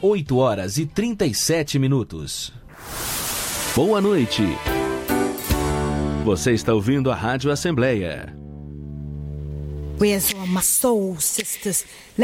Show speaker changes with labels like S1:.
S1: 8h37. Boa noite. Você está ouvindo a Rádio Assembleia.
S2: Where's all my soul sisters?